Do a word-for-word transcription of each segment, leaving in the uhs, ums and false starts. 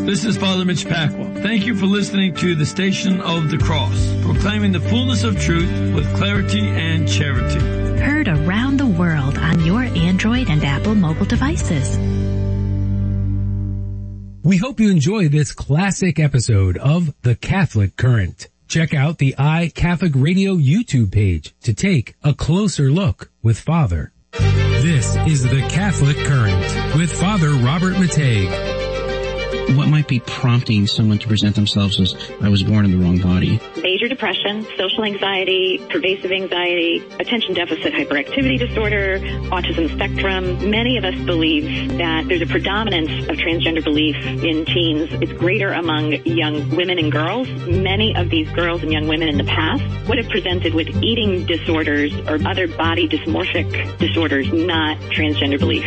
This is Father Mitch Pacwa. Thank you for listening to the Station of the Cross, proclaiming the fullness of truth with clarity and charity. Heard around the world on your Android and Apple mobile devices. We hope you enjoy this classic episode of The Catholic Current. Check out the iCatholic Radio YouTube page to take a closer look with Father. This is The Catholic Current with Father Robert Matei. What might be prompting someone to present themselves as, I was born in the wrong body? Major depression, social anxiety, pervasive anxiety, attention deficit hyperactivity disorder, autism spectrum. Many of us believe that there's a predominance of transgender belief in teens. It's greater among young women and girls. Many of these girls and young women in the past would have presented with eating disorders or other body dysmorphic disorders, not transgender belief.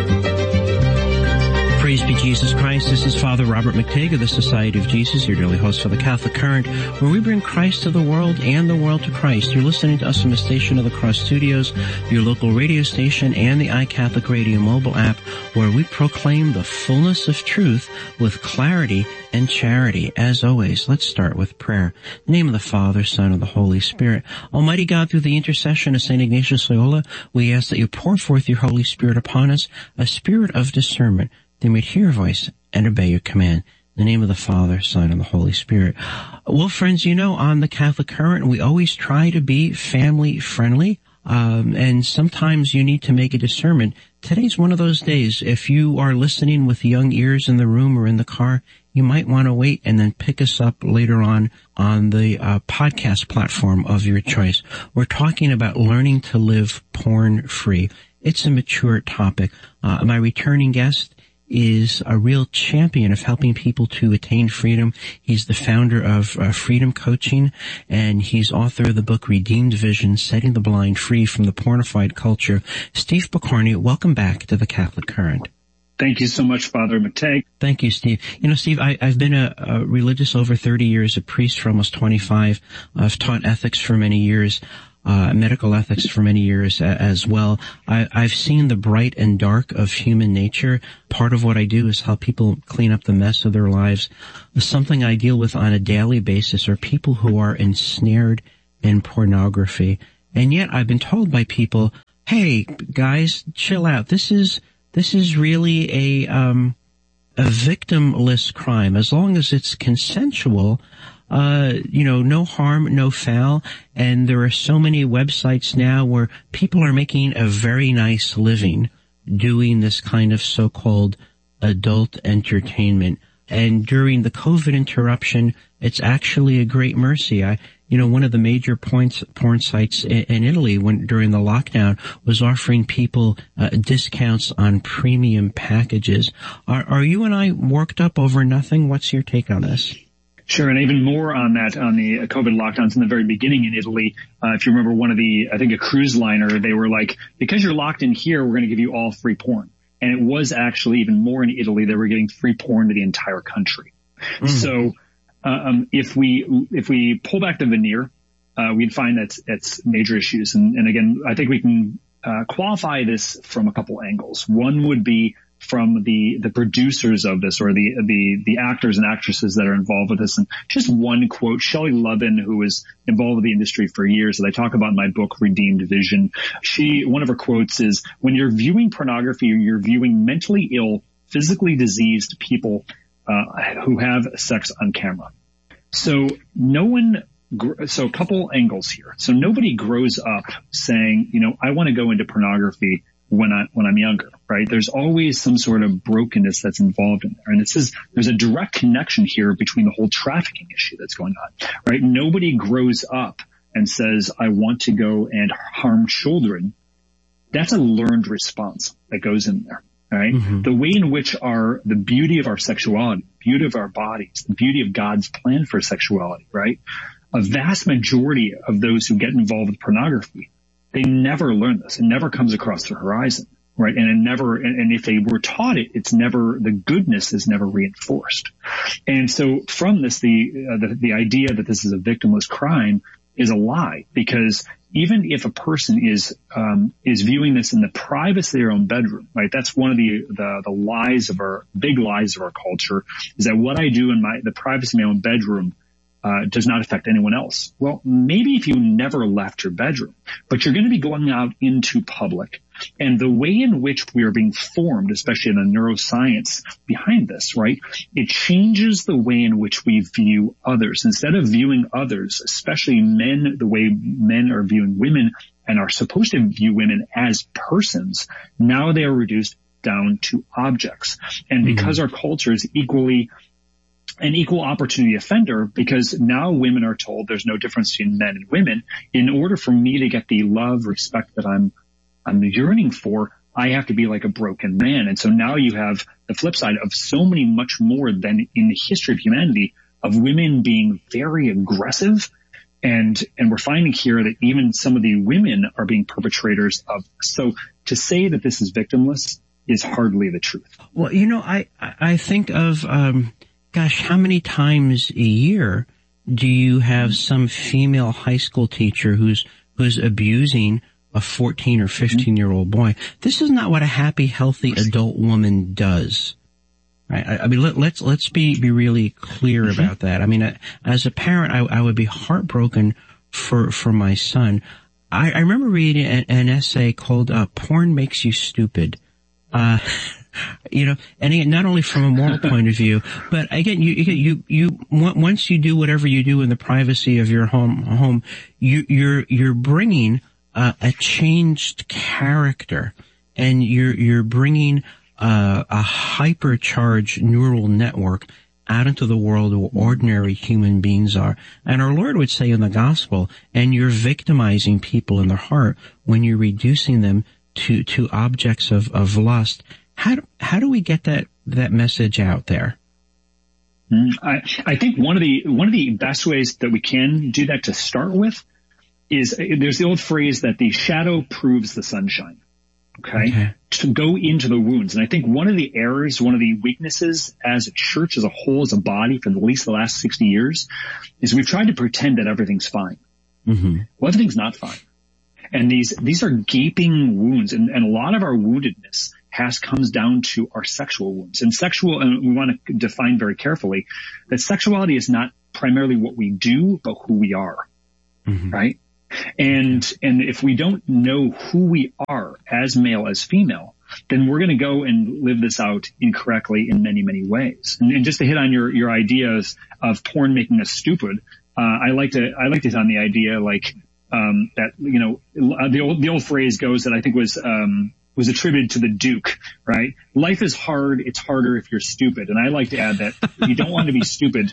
Praise be Jesus Christ. This is Father Robert Matei of the Society of Jesus, your daily host for the Catholic Current, where we bring Christ to the world and the world to Christ. You're listening to us from the Station of the Cross Studios, your local radio station, and the iCatholic Radio mobile app, where we proclaim the fullness of truth with clarity and charity. As always, let's start with prayer. In the name of the Father, Son, and the Holy Spirit. Almighty God, through the intercession of Saint Ignatius Loyola, we ask that you pour forth your Holy Spirit upon us, a spirit of discernment, they may hear your voice and obey your command. In the name of the Father, Son, and the Holy Spirit. Well, friends, you know, on the Catholic Current, we always try to be family friendly, um, and sometimes you need to make a discernment. Today's one of those days. If you are listening with young ears in the room or in the car, you might want to wait and then pick us up later on on the uh, podcast platform of your choice. We're talking about learning to live porn-free. It's a mature topic. Uh, my returning guest is a real champion of helping people to attain freedom. He's the founder of uh, Freedom Coaching, and he's author of the book Redeemed Vision, Setting the Blind Free from the Pornified Culture. Steve Pokorny, welcome back to the Catholic Current. Thank you so much, Father Matei. Thank you, Steve. You know, Steve, I, I've been a, a religious over thirty years, a priest for almost twenty-five. I've taught ethics for many years. Uh, medical ethics for many years uh, as well. I, I've seen the bright and dark of human nature. Part of what I do is help people clean up the mess of their lives. Something I deal with on a daily basis are people who are ensnared in pornography. And yet I've been told by people, hey, guys, chill out. This is, this is really a, um, a victimless crime. As long as it's consensual, Uh, you know, no harm, no foul. And there are so many websites now where people are making a very nice living doing this kind of so-called adult entertainment. And during the COVID interruption, it's actually a great mercy. I, you know, one of the major points, porn sites in, in Italy when, during the lockdown was offering people uh, discounts on premium packages. Are, are you and I worked up over nothing? What's your take on this? Sure, and even more on that, on the COVID lockdowns in the very beginning in Italy. Uh, if you remember one of the, I think a cruise liner, they were like, because you're locked in here, we're going to give you all free porn. And it was actually even more in Italy. They were giving free porn to the entire country. Mm. So, um, if we, if we pull back the veneer, uh, we'd find that it's major issues. And, and again, I think we can, uh, qualify this from a couple angles. One would be from the, the producers of this, or the, the, the actors and actresses that are involved with this. And just one quote, Shelley Lovin, who was involved with the industry for years, that I talk about in my book, Redeemed Vision. She, one of her quotes is, when you're viewing pornography, you're viewing mentally ill, physically diseased people, uh, who have sex on camera. So no one, so a couple angles here. So nobody grows up saying, you know, I want to go into pornography when I, when I'm younger, right? There's always some sort of brokenness that's involved in there. And this is, there's a direct connection here between the whole trafficking issue that's going on, right? Nobody grows up and says, I want to go and harm children. That's a learned response that goes in there, right? Mm-hmm. The way in which our, the beauty of our sexuality, beauty of our bodies, the beauty of God's plan for sexuality, right? A vast majority of those who get involved with pornography, they never learn this. It never comes across their horizon, right? And it never, and, and if they were taught it, it's never, the goodness is never reinforced. And so from this, the, uh, the, the idea that this is a victimless crime is a lie, because even if a person is um is viewing this in the privacy of their own bedroom, right? That's one of the the the lies of our big lies of our culture, is that what I do in my the privacy of my own bedroom uh does not affect anyone else. Well, maybe if you never left your bedroom, but you're going to be going out into public, and the way in which we are being formed, especially in the neuroscience behind this, right? It changes the way in which we view others. Instead of viewing others, especially men, the way men are viewing women and are supposed to view women as persons, now they are reduced down to objects. And because mm-hmm. our culture is equally an equal opportunity offender, because now women are told there's no difference between men and women. In order for me to get the love, respect that I'm I'm yearning for, I have to be like a broken man. And so now you have the flip side of so many much more than in the history of humanity, of women being very aggressive. And, and we're finding here that even some of the women are being perpetrators of. So to say that this is victimless is hardly the truth. Well, you know, I, I think of, um, gosh, how many times a year do you have some female high school teacher who's, who's abusing a fourteen or fifteen year old boy? This is not what a happy, healthy adult woman does. Right? I, I mean, let, let's, let's be, be really clear mm-hmm. about that. I mean, uh, as a parent, I, I would be heartbroken for, for my son. I, I remember reading an, an essay called, uh, Porn Makes You Stupid. Uh, you know, and again, not only from a moral point of view, but again, you, you, you, once you do whatever you do in the privacy of your home, home, you, you're, you're bringing Uh, a changed character, and you're you're bringing uh, a hypercharged neural network out into the world where ordinary human beings are. And our Lord would say in the gospel, and you're victimizing people in their heart when you're reducing them to to objects of of lust. How do, how do we get that that message out there? I I think one of the one of the best ways that we can do that to start with is, there's the old phrase that the shadow proves the sunshine. Okay? okay. To go into the wounds. And I think one of the errors, one of the weaknesses as a church as a whole, as a body for at least the last sixty years, is we've tried to pretend that everything's fine. Mm-hmm. Well, everything's not fine. And these, these are gaping wounds. And, and a lot of our woundedness has, comes down to our sexual wounds. And sexual, and we want to define very carefully that sexuality is not primarily what we do, but who we are. Mm-hmm. Right? And, and if we don't know who we are as male, as female, then we're going to go and live this out incorrectly in many, many ways. And, and just to hit on your, your ideas of porn making us stupid, uh, I like to, I like to hit on the idea like, um, that, you know, the old, the old phrase goes that I think was, um, was attributed to the Duke, right? Life is hard. It's harder if you're stupid. And I like to add that if you don't want to be stupid,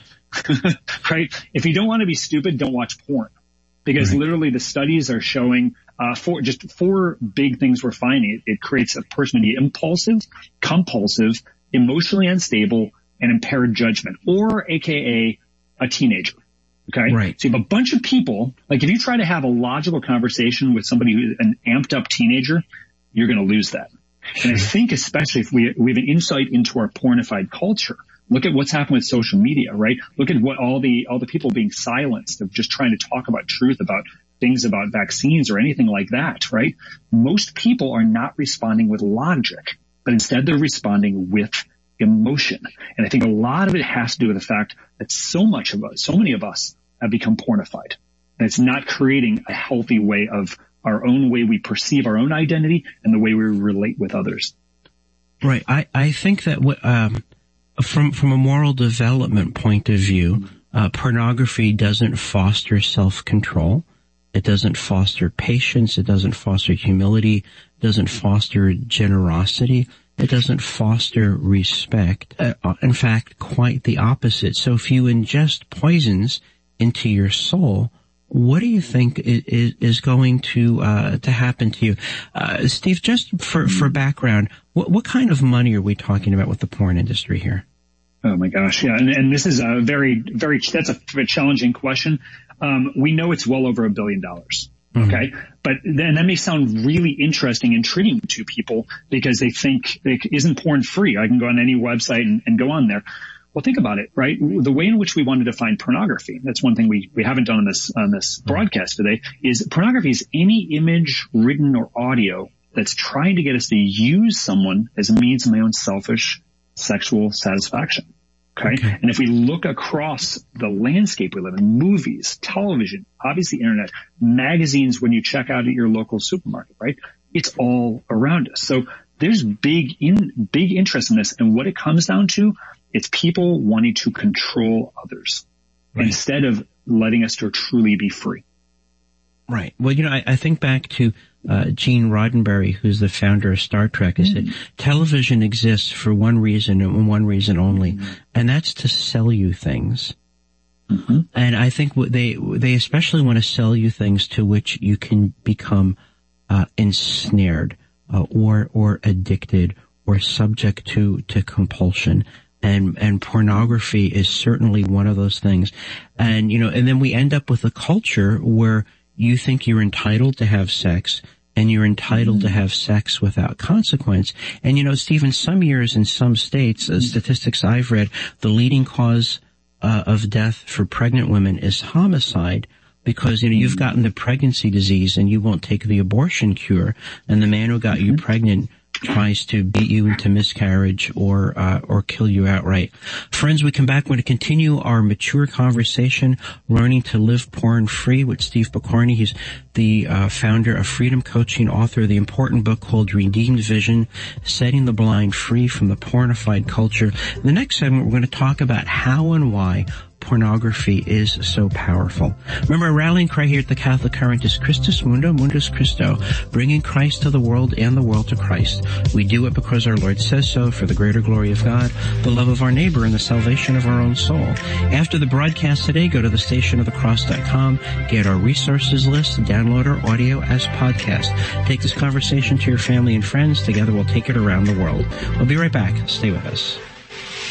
right? If you don't want to be stupid, don't watch porn. Because right. literally the studies are showing, uh, four, just four big things we're finding. It, it creates a person to be impulsive, compulsive, emotionally unstable, and impaired judgment, or A K A a teenager. Okay. Right. So you have a bunch of people, like if you try to have a logical conversation with somebody who's an amped up teenager, you're going to lose that. And I think especially if we, we have an insight into our pornified culture. Look at what's happened with social media, right? Look at what all the, all the people being silenced of just trying to talk about truth, about things about vaccines or anything like that, right? Most people are not responding with logic, but instead they're responding with emotion. And I think a lot of it has to do with the fact that so much of us, so many of us have become pornified. And it's not creating a healthy way of our own way we perceive our own identity and the way we relate with others. Right. I, I think that, um, From from a moral development point of view, uh, pornography doesn't foster self-control. It doesn't foster patience. It doesn't foster humility. It doesn't foster generosity. It doesn't foster respect. Uh, in fact, quite the opposite. So if you ingest poisons into your soul, what do you think is, is going to uh, to happen to you? Uh, Steve, just for, for background, what, what kind of money are we talking about with the porn industry here? Oh my gosh, yeah, and, and this is a very, very, that's a challenging question. Um, we know it's well over a billion dollars. Okay. Mm-hmm. But then that may sound really interesting, intriguing to people because they think, like, isn't porn free? I can go on any website and, and go on there. Well, think about it, right? The way in which we want to define pornography, that's one thing we, we haven't done on this, on this broadcast today, is pornography is any image, written or audio that's trying to get us to use someone as a means of my own selfish sexual satisfaction. Okay? okay. And if we look across the landscape we live in, movies, television, obviously internet, magazines, when you check out at your local supermarket, right? It's all around us. So there's big in, big interest in this. And what it comes down to, it's people wanting to control others right. instead of letting us to truly be free. Right. Well, you know, I, I think back to uh, Gene Roddenberry, who's the founder of Star Trek. He mm-hmm. said, television exists for one reason and one reason only, mm-hmm. and that's to sell you things. Mm-hmm. And I think what they they especially want to sell you things to which you can become uh, ensnared uh, or or addicted or subject to to compulsion. And, and pornography is certainly one of those things. And, you know, and then we end up with a culture where you think you're entitled to have sex and you're entitled mm-hmm. to have sex without consequence. And, you know, Steve, in some years in some states, uh, statistics I've read, the leading cause uh, of death for pregnant women is homicide. Because, you know, you've gotten the pregnancy disease and you won't take the abortion cure. And the man who got mm-hmm. you pregnant tries to beat you into miscarriage or uh, or kill you outright. Friends, we come back. We're going to continue our mature conversation, learning to live porn-free with Steve Pokorny. He's the uh, founder of Freedom Coaching, author of the important book called Redeemed Vision, Setting the Blind Free from the Pornified Culture. In the next segment, we're going to talk about how and why pornography is so powerful. Remember, our rallying cry here at the Catholic Current is Christus Mundo, Mundus Christo, bringing Christ to the world and the world to Christ. We do it because our Lord says so, for the greater glory of God, the love of our neighbor, and the salvation of our own soul. After the broadcast today, go to the station of the cross dot com, get our resources list, download our audio as podcast. Take this conversation to your family and friends. Together we'll take it around the world. We'll be right back. Stay with us.